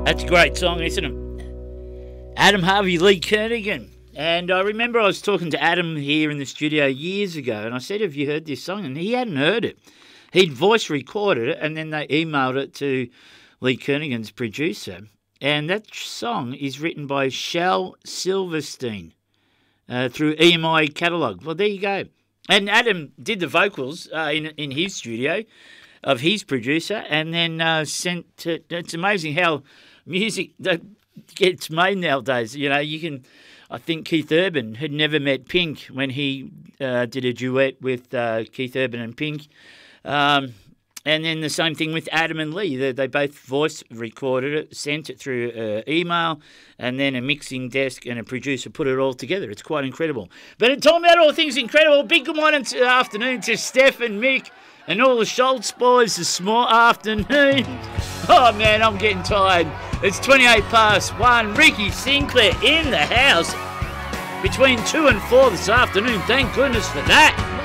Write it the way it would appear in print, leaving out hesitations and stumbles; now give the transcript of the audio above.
That's a great song, isn't it? Adam Harvey, Lee Kernaghan. And I remember I was talking to Adam here in the studio years ago, and I said, have you heard this song? And he hadn't heard it. He'd voice recorded it, and then they emailed it to Lee Kernaghan's producer. And that song is written by Shel Silverstein through EMI Catalogue. Well, there you go. And Adam did the vocals in his studio of his producer, and then sent to... It's amazing how music that gets made nowadays. You know, you can... I think Keith Urban had never met Pink when he did a duet with Keith Urban and Pink. And then the same thing with Adam and Lee. They both voice recorded it, sent it through email, and then a mixing desk and a producer put it all together. It's quite incredible. But it told me about all things incredible. Big good morning afternoon to Steph and Mick and all the Schultz boys this afternoon. Oh, man, I'm getting tired. It's 28 past 1. Ricky Sinclair in the house between 2 and 4 this afternoon. Thank goodness for that.